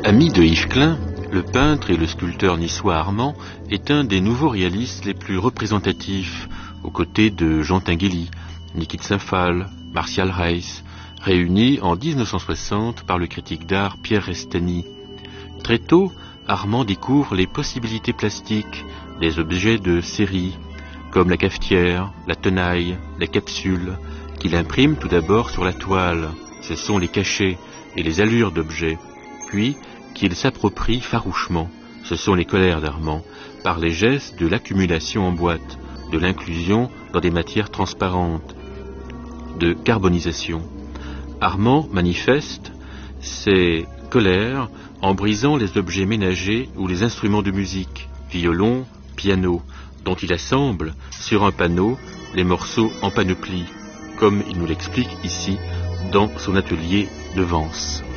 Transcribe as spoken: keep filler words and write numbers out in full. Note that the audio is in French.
Ami de Yves Klein, le peintre et le sculpteur niçois Armand est un des nouveaux réalistes les plus représentatifs, aux côtés de Jean Tinguely, Niki de Saint-Phal, Martial Reiss, réunis en mille neuf cent soixante par le critique d'art Pierre Restany. Très tôt, Armand découvre les possibilités plastiques des objets de série, comme la cafetière, la tenaille, la capsule, qu'il imprime tout d'abord sur la toile. Ce sont les cachets et les allures d'objets, puis qu'il s'approprie farouchement. Ce sont les colères d'Armand, par les gestes de l'accumulation en boîte, de l'inclusion dans des matières transparentes, de carbonisation. Armand manifeste ses colères en brisant les objets ménagers ou les instruments de musique, violon, piano, dont il assemble sur un panneau les morceaux en panoplie, comme il nous l'explique ici dans son atelier de Vence.